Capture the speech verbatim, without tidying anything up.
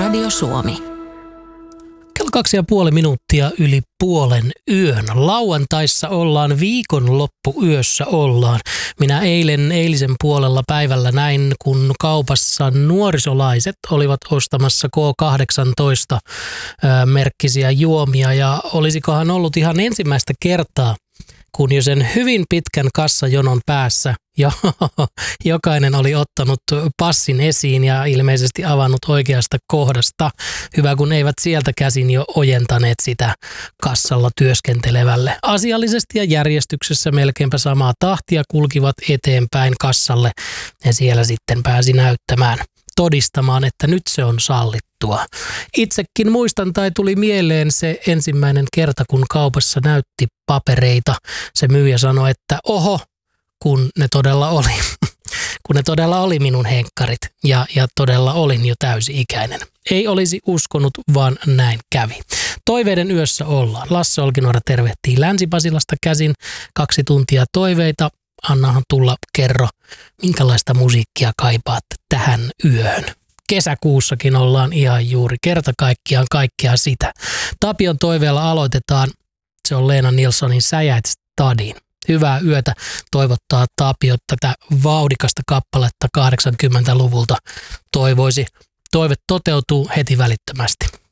Radio Suomi. Kello kaksi ja puoli minuuttia yli puolen yön. Lauantaissa ollaan, viikonloppuyössä ollaan. Minä eilen eilisen puolella päivällä näin, kun kaupassa nuorisolaiset olivat ostamassa K kahdeksantoista merkkisiä juomia. Ja olisikohan ollut ihan ensimmäistä kertaa, kun jo sen hyvin pitkän kassajonon päässä jo, jokainen oli ottanut passin esiin ja ilmeisesti avannut oikeasta kohdasta. Hyvä, kun eivät sieltä käsin jo ojentaneet sitä kassalla työskentelevälle. Asiallisesti ja järjestyksessä melkeinpä samaa tahtia kulkivat eteenpäin kassalle ja siellä sitten pääsi näyttämään, todistamaan, että nyt se on sallittua. Itsekin muistan tai tuli mieleen se ensimmäinen kerta, kun kaupassa näytti papereita. Se myyjä sanoi, että oho, kun ne todella oli, kun ne todella oli minun henkkarit ja, ja todella olin jo täysi-ikäinen. Ei olisi uskonut, vaan näin kävi. Toiveiden yössä ollaan. Lasse Olkinuora tervehtii Länsi-Pasilasta käsin. Kaksi tuntia toiveita. Annahan tulla, kerro, minkälaista musiikkia kaipaat tähän yöhön. Kesäkuussakin ollaan ihan juuri kerta kaikkiaan kaikkea sitä. Tapion toiveella aloitetaan. Se on Leena Nilssonin Sä jäit stadiin. Hyvää yötä toivottaa Tapio tätä vauhdikasta kappaletta kahdeksankymmentäluvulta. Toivoisi, toive toteutuu heti välittömästi.